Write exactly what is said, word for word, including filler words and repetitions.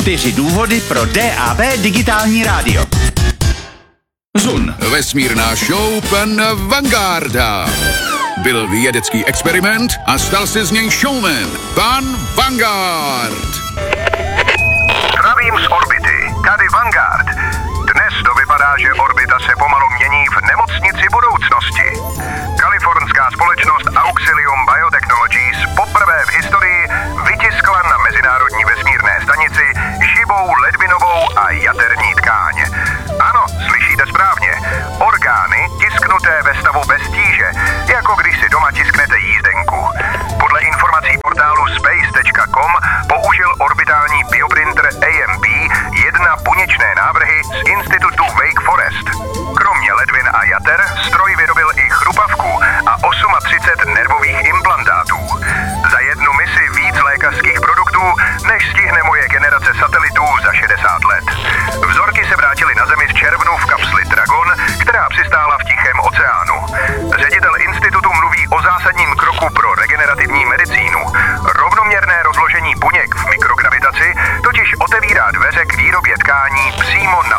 Čtyři důvody pro D A B digitální rádio. Zun. Vesmírná show pan Vangarda. Byl vědecký experiment a stal se z něj showman. Pan Vanguard. Zdravím z orbity. Tady Vanguard. Dnes to vypadá, že orbita se pomalu mění v nemocnici budoucnosti. Kalifornská společnost Auxilium Biotechnologies poprvé v historii vytiskla na mezinárodní vesmírné stanici živou ledvinovou a jaterní tkáň. Ano, slyšíte správně. Orgány tisknuté ve stavu bez tíže, jako když si doma tisknete jízdenku. Podle informací portálu space tečka com použil orbitální bioprinter A M P jedna buněčné návrhy z institutu Wake Forest. Kromě ledvin a jater stroj vyrobil i chrupavku a třicet osm nervových implantátů. Za jednu misi víc lékařských produktů, než stihne moje generace satelitů za šedesát let. Vzorky se vrátily na Zemi v červnu v kapsli Dragon, která přistála v Tichém oceánu. Ředitel institutu mluví o zásadním kroku pro regenerativní medicínu. Rovnoměrné rozložení buněk v mikrogravitaci totiž otevírá dveře k výrobě tkání přímo na